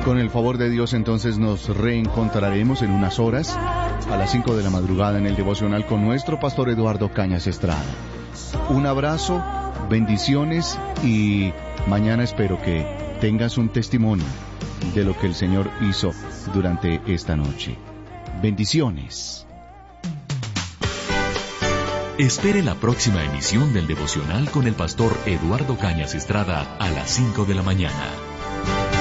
Con el favor de Dios, entonces nos reencontraremos en unas horas a las 5 de la madrugada en el devocional con nuestro pastor Eduardo Cañas Estrada. Un abrazo, bendiciones y mañana espero que tengas un testimonio de lo que el Señor hizo durante esta noche. Bendiciones. Espere la próxima emisión del devocional con el pastor Eduardo Cañas Estrada a las 5 de la mañana.